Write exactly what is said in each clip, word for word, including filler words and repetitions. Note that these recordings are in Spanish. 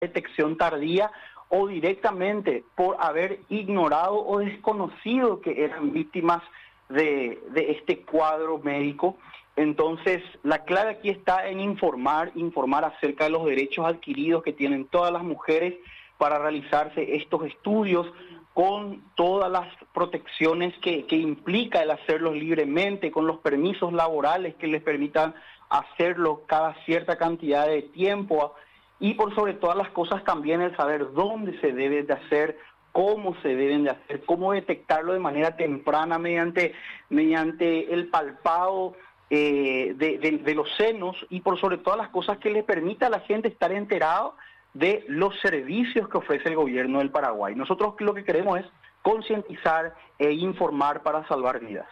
detección tardía o directamente por haber ignorado o desconocido que eran víctimas de, de este cuadro médico. Entonces, la clave aquí está en informar, informar acerca de los derechos adquiridos que tienen todas las mujeres para realizarse estos estudios con todas las protecciones que, que implica el hacerlos libremente, con los permisos laborales que les permitan hacerlo cada cierta cantidad de tiempo y por sobre todas las cosas también el saber dónde se debe de hacer, cómo se deben de hacer, cómo detectarlo de manera temprana mediante, mediante el palpado eh, de, de, de los senos y por sobre todas las cosas que le permita a la gente estar enterado de los servicios que ofrece el gobierno del Paraguay. Nosotros lo que queremos es concientizar e informar para salvar vidas.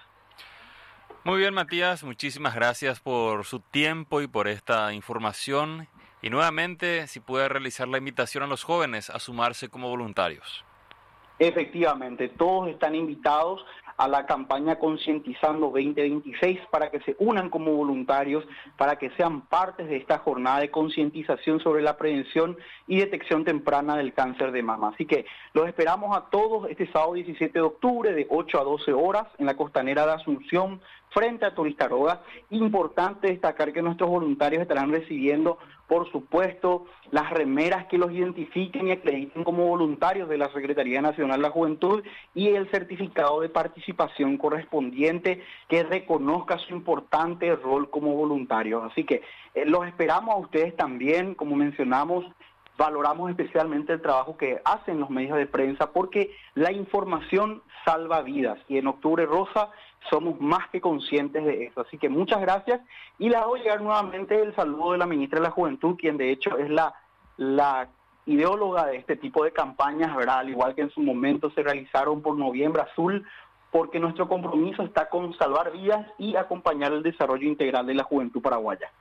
Muy bien, Matías, muchísimas gracias por su tiempo y por esta información. Y nuevamente, si puede realizar la invitación a los jóvenes a sumarse como voluntarios. Efectivamente, todos están invitados a la campaña Concientizando veinte veintiséis para que se unan como voluntarios, para que sean partes de esta jornada de concientización sobre la prevención y detección temprana del cáncer de mama. Así que los esperamos a todos este sábado diecisiete de octubre de ocho a doce horas en la costanera de Asunción, frente a Turistaroga. Importante destacar que nuestros voluntarios estarán recibiendo, por supuesto, las remeras que los identifiquen y acrediten como voluntarios de la Secretaría Nacional de la Juventud y el certificado de participación correspondiente que reconozca su importante rol como voluntarios. Así que eh, los esperamos a ustedes también, como mencionamos. Valoramos especialmente el trabajo que hacen los medios de prensa porque la información salva vidas y en Octubre Rosa somos más que conscientes de eso. Así que muchas gracias y le hago llegar nuevamente el saludo de la ministra de la Juventud, quien de hecho es la, la ideóloga de este tipo de campañas, ¿verdad? Al igual que en su momento se realizaron por Noviembre Azul, porque nuestro compromiso está con salvar vidas y acompañar el desarrollo integral de la juventud paraguaya.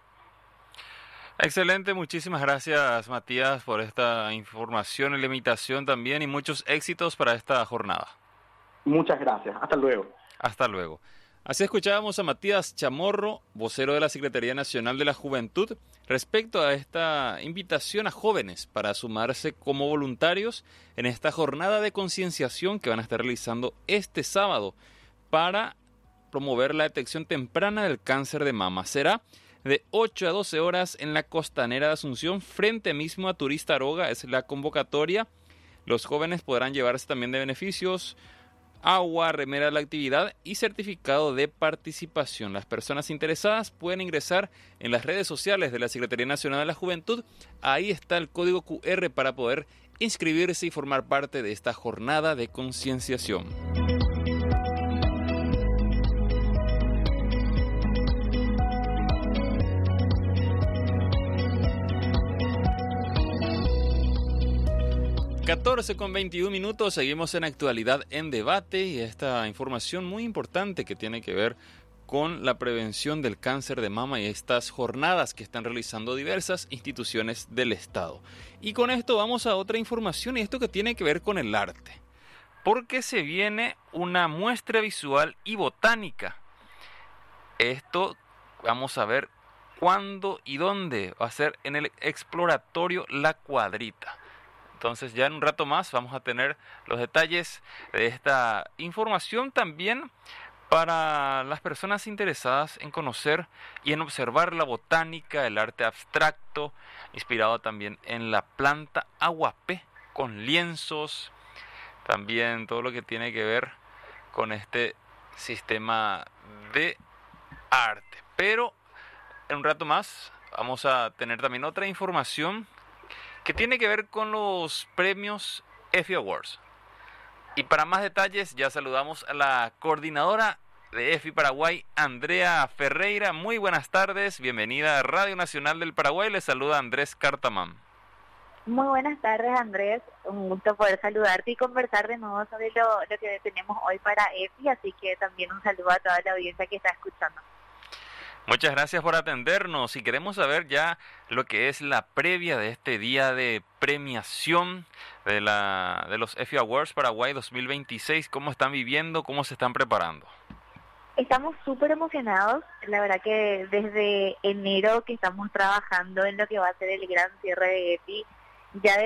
Excelente, muchísimas gracias, Matías, por esta información y la invitación también y muchos éxitos para esta jornada. Muchas gracias, hasta luego. Hasta luego. Así escuchábamos a Matías Chamorro, vocero de la Secretaría Nacional de la Juventud, respecto a esta invitación a jóvenes para sumarse como voluntarios en esta jornada de concienciación que van a estar realizando este sábado para promover la detección temprana del cáncer de mama. Será de ocho a doce horas en la costanera de Asunción, frente mismo a Turistaroga, es la convocatoria. Los jóvenes podrán llevarse también de beneficios, agua, remera de la actividad y certificado de participación. Las personas interesadas pueden ingresar en las redes sociales de la Secretaría Nacional de la Juventud. Ahí está el código cu erre para poder inscribirse y formar parte de esta jornada de concienciación. catorce con veintiún minutos, seguimos en Actualidad en Debate y esta información muy importante que tiene que ver con la prevención del cáncer de mama y estas jornadas que están realizando diversas instituciones del Estado. Y con esto vamos a otra información y esto que tiene que ver con el arte, porque se viene una muestra visual y botánica. Esto vamos a ver cuándo y dónde va a ser en el exploratorio La Cuadrita. Entonces ya en un rato más vamos a tener los detalles de esta información también para las personas interesadas en conocer y en observar la botánica, el arte abstracto, inspirado también en la planta aguapé, con lienzos, también todo lo que tiene que ver con este sistema de arte. Pero en un rato más vamos a tener también otra información que tiene que ver con los premios E F I Awards. Y para más detalles ya saludamos a la coordinadora de E F I Paraguay, Andrea Ferreira. Muy buenas tardes, bienvenida a Radio Nacional del Paraguay, le saluda Andrés Cartamán. Muy buenas tardes, Andrés, un gusto poder saludarte y conversar de nuevo sobre lo, lo que tenemos hoy para E F I, así que también un saludo a toda la audiencia que está escuchando. Muchas gracias por atendernos y queremos saber ya lo que es la previa de este día de premiación de la de los E F I Awards Paraguay dos mil veintiséis. ¿Cómo están viviendo? ¿Cómo se están preparando? Estamos súper emocionados, la verdad que desde enero que estamos trabajando en lo que va a ser el gran cierre de E F I, ya de